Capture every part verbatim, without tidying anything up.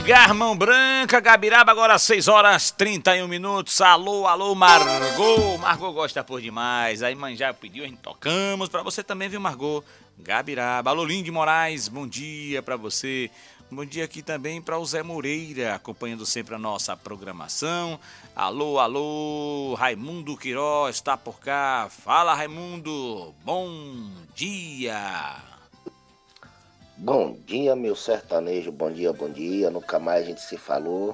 Garmão Branca, Gabiraba, agora seis horas e trinta e um minutos. Alô, alô, Margot. Margot gosta por demais. Aí mãe já pediu, a gente tocamos. Pra você também, viu, Margot? Gabiraba. Alô, Linde Moraes, bom dia pra você. Bom dia aqui também para o Zé Moreira, acompanhando sempre a nossa programação. Alô, alô, Raimundo Queiroz está por cá. Fala, Raimundo. Bom dia. Bom dia, meu sertanejo, bom dia, bom dia, nunca mais a gente se falou.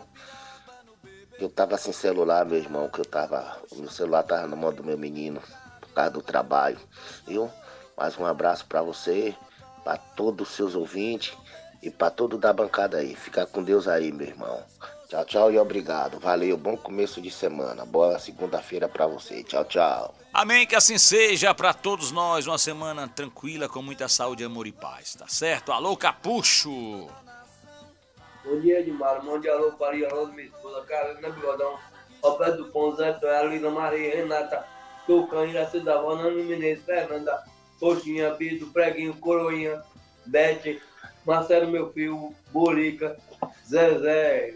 Eu tava sem celular, meu irmão, que eu tava, o meu celular tava na mão do meu menino, por causa do trabalho, viu? Mais um abraço pra você, pra todos os seus ouvintes e pra todo da bancada aí. Fica com Deus aí, meu irmão. Tchau, tchau e obrigado. Valeu, bom começo de semana. Boa segunda-feira pra você. Tchau, tchau. Amém, que assim seja para todos nós. Uma semana tranquila, com muita saúde, amor e paz, tá certo? Alô, Capucho. Bom dia, Edmar. Bom dia, alô, Maria, alô, minha esposa, Carolina Bigodão, Roberto do Pão, Zé Toé, Lina Maria, Renata, Tucã, Iraci da Nano Menezes, Fernanda, Coxinha, Bido, Preguinho, Coroinha, Bete, Marcelo, meu filho, Bolica, Zezé,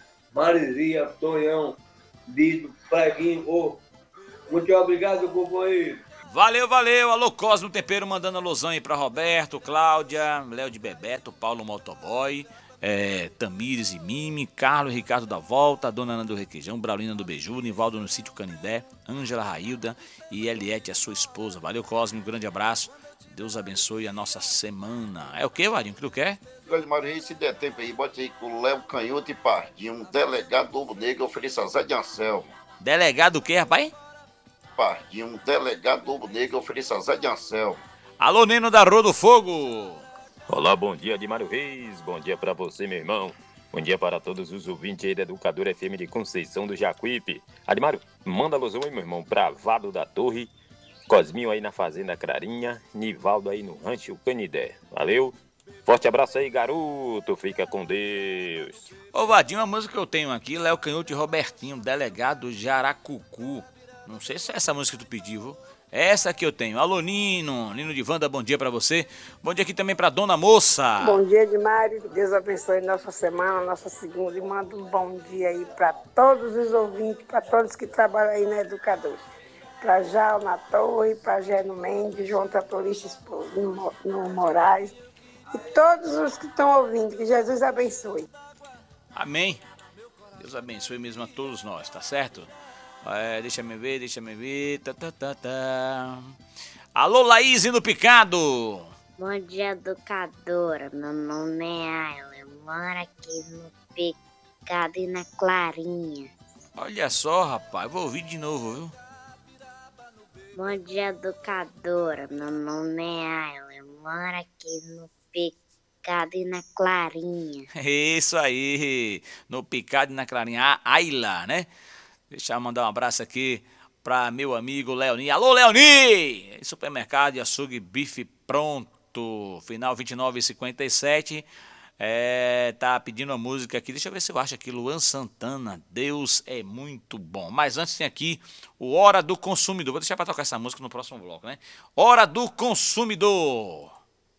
Marizia, Tonhão, Bido, Preguinho, ô. Muito obrigado, companheiro. Valeu, valeu. Alô, Cosmo Tempero mandando alusão aí pra Roberto, Cláudia, Léo de Bebeto, Paulo Motoboy, é, Tamires e Mimi, Carlos e Ricardo da Volta, Dona Ana do Requeijão, Braulina do Beiju, Nivaldo no Sítio Canindé, Ângela Railda e Eliette, a sua esposa. Valeu, Cosmo, um grande abraço. Deus abençoe a nossa semana. É o que, Varinho? Que tu quer? Grande Marinho, se der tempo aí, bote aí com o Léo Canhoto e Pardinho, um delegado Lobo Negro, ofereça a Zé de Anselmo. Delegado o quê, rapaz? Pardinho, um delegado Lobo Negro, ofereça a Zé de Anselmo. Alô, Neno da Rua do Fogo. Olá, bom dia, Admário Reis. Bom dia pra você, meu irmão. Bom dia para todos os ouvintes aí da Educadora F M de Conceição do Jacuípe. Admário, manda alusão aí, meu irmão, pra Vado da Torre, Cosminho aí na Fazenda Clarinha, Nivaldo aí no Rancho Canidé. Valeu? Forte abraço aí, garoto. Fica com Deus. Ô, Vadinho, a música que eu tenho aqui, Léo Canhoto e Robertinho, delegado Jaracucu. Não sei se é essa música que tu pediu, viu? É essa que eu tenho. Alô, Nino. Nino de Wanda, bom dia pra você. Bom dia aqui também pra Dona Moça. Bom dia, Edmário. Deus abençoe nossa semana, nossa segunda. E manda um bom dia aí pra todos os ouvintes, pra todos que trabalham aí na Educadora. Pra Jal na Torre, pra Geno Mendes, João Tratorista no, no Moraes. E todos os que estão ouvindo, que Jesus abençoe. Amém. Deus abençoe mesmo a todos nós, tá certo? É, deixa me ver, deixa me ver. Tá, tá, tá, tá. Alô, Laís no Picado. Bom dia, educadora. Meu nome é Ayla. Eu moro aqui no Picado e na Clarinha. Olha só, rapaz. Vou ouvir de novo, viu? Bom dia, educadora. Meu nome é Ayla. Eu moro aqui no Picado e na Clarinha. Isso aí. No Picado e na Clarinha. A Ayla, né? Deixa eu mandar um abraço aqui para meu amigo Leoni. Alô, Leoni! Supermercado e açougue bife pronto. Final vinte e nove e cinquenta e sete. É, tá pedindo uma música aqui. Deixa eu ver se eu acho aqui. Luan Santana. Deus é muito bom. Mas antes tem aqui o Hora do Consumidor. Vou deixar para tocar essa música no próximo bloco, né? Hora do Consumidor.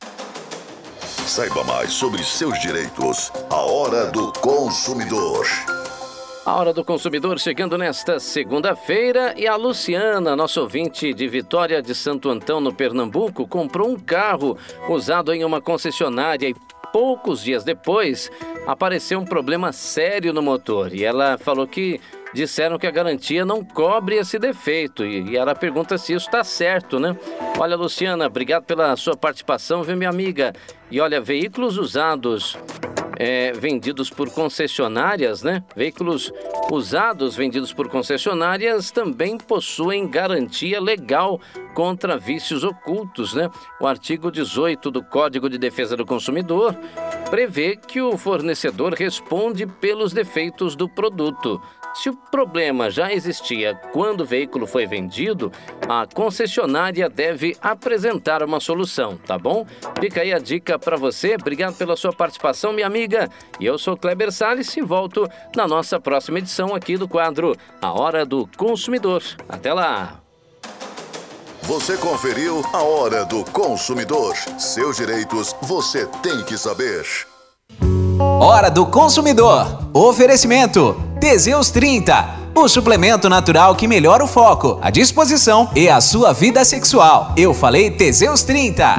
Saiba mais sobre seus direitos. A Hora do Consumidor. A Hora do Consumidor chegando nesta segunda-feira e a Luciana, nossa ouvinte de Vitória de Santo Antão, no Pernambuco, comprou um carro usado em uma concessionária e poucos dias depois apareceu um problema sério no motor. E ela falou que disseram que a garantia não cobre esse defeito e ela pergunta se isso está certo, né? Olha, Luciana, obrigado pela sua participação, viu, minha amiga? E olha, veículos usados... É, vendidos por concessionárias, né? Veículos usados vendidos por concessionárias também possuem garantia legal contra vícios ocultos, né? O artigo dezoito do Código de Defesa do Consumidor prevê que o fornecedor responde pelos defeitos do produto. Se o problema já existia quando o veículo foi vendido, a concessionária deve apresentar uma solução, tá bom? Fica aí a dica para você. Obrigado pela sua participação, minha amiga. E eu sou Kleber Salles e volto na nossa próxima edição aqui do quadro A Hora do Consumidor. Até lá! Você conferiu A Hora do Consumidor. Seus direitos você tem que saber. Hora do Consumidor. Oferecimento Teseus trinta, o suplemento natural que melhora o foco, a disposição e a sua vida sexual. Eu falei Teseus trinta.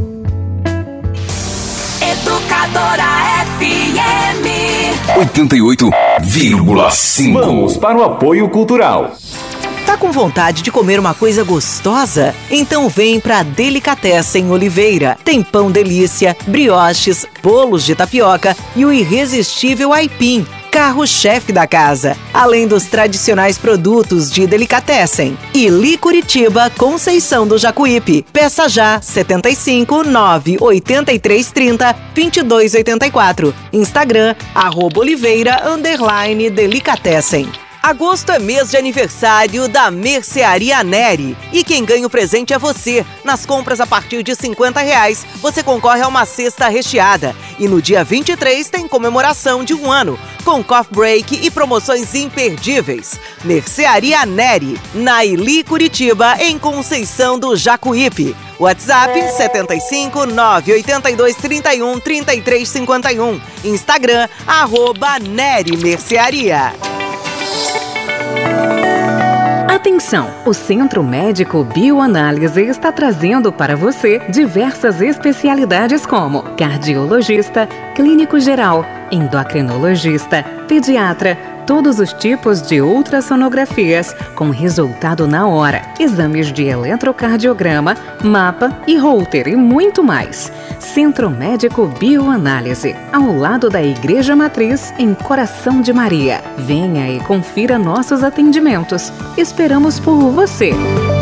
Educadora F M oitenta e oito vírgula cinco. Vamos para o apoio cultural. Tá com vontade de comer uma coisa gostosa? Então vem pra Delicatessen Oliveira. Tem pão delícia, brioches, bolos de tapioca e o irresistível aipim, carro-chefe da casa, além dos tradicionais produtos de Delicatessen. Ili Curitiba, Conceição do Jacuípe. Peça já setenta e cinco, nove, oitenta e três, trinta, vinte e dois, oitenta e quatro. Instagram, arroba Oliveira, underline Delicatessen. Agosto é mês de aniversário da Mercearia Neri. E quem ganha o presente é você. Nas compras a partir de cinquenta reais, você concorre a uma cesta recheada. E no dia vinte e três tem comemoração de um ano, com coffee break e promoções imperdíveis. Mercearia Neri, na Ili Curitiba, em Conceição do Jacuípe. WhatsApp setenta e cinco, nove, oitenta e dois, trinta e um, trinta e três, cinquenta e um. Instagram, arroba Neri Mercearia. Atenção! O Centro Médico Bioanálise está trazendo para você diversas especialidades como cardiologista, clínico geral, endocrinologista, pediatra, todos os tipos de ultrassonografias com resultado na hora, exames de eletrocardiograma, mapa e Holter e muito mais. Centro Médico Bioanálise, ao lado da Igreja Matriz, em Coração de Maria. Venha e confira nossos atendimentos. Esperamos por você!